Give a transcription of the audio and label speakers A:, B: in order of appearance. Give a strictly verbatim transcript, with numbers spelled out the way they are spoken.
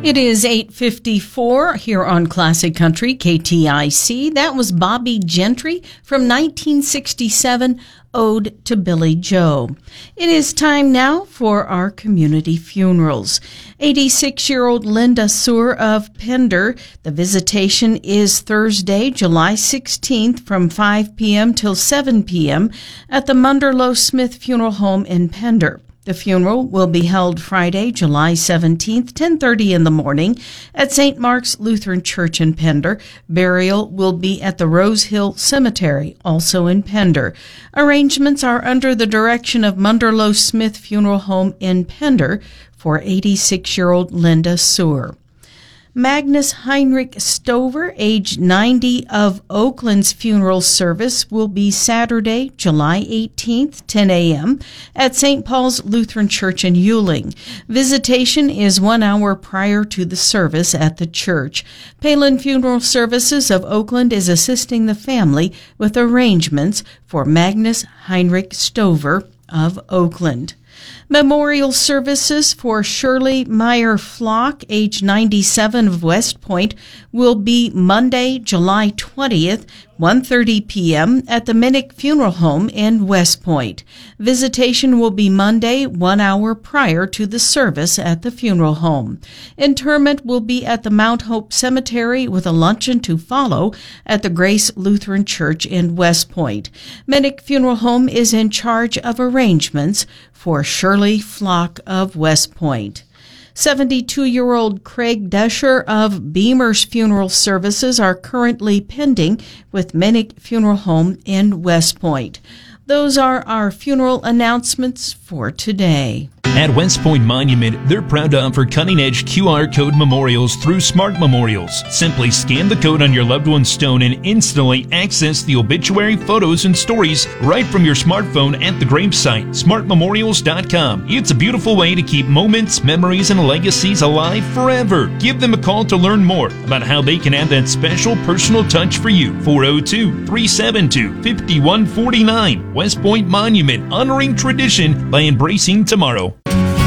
A: It is eight fifty-four here on Classic Country, K T I C. That was Bobby Gentry from nineteen sixty-seven, Ode to Billy Joe. It is time now for our community funerals. eighty-six-year-old Linda Sewer of Pender. The visitation is Thursday, July sixteenth from five p.m. till seven p.m. at the Munderloh Smith Funeral Home in Pender. The funeral will be held Friday, July seventeenth, ten thirty in the morning at Saint Mark's Lutheran Church in Pender. Burial will be at the Rose Hill Cemetery, also in Pender. Arrangements are under the direction of Munderloh Smith Funeral Home in Pender for eighty-six-year-old Linda Sewer. Magnus Heinrich Stover, age ninety, of Oakland's funeral service will be Saturday, July eighteenth, ten a.m. at Saint Paul's Lutheran Church in Yuling. Visitation is one hour prior to the service at the church. Palin Funeral Services of Oakland is assisting the family with arrangements for Magnus Heinrich Stover of Oakland. Memorial services for Shirley Meyer Flock, age ninety-seven, of West Point, will be Monday, July twentieth, one thirty p.m. at the Minnick Funeral Home in West Point. Visitation will be Monday, one hour prior to the service at the funeral home. Interment will be at the Mount Hope Cemetery with a luncheon to follow at the Grace Lutheran Church in West Point. Minnick Funeral Home is in charge of arrangements for Shirley Flock of West Point. seventy-two-year-old Craig Desher of Beamer's Funeral Services are currently pending with Minnick Funeral Home in West Point. Those are our funeral announcements for today.
B: At West Point Monument, they're proud to offer cutting-edge Q R code memorials through Smart Memorials. Simply scan the code on your loved one's stone and instantly access the obituary, photos, and stories right from your smartphone at the gravesite, smart memorials dot com. It's a beautiful way to keep moments, memories, and legacies alive forever. Give them a call to learn more about how they can add that special personal touch for you. four oh two, three seven two, five one four nine. West Point Monument, honoring tradition by embracing tomorrow.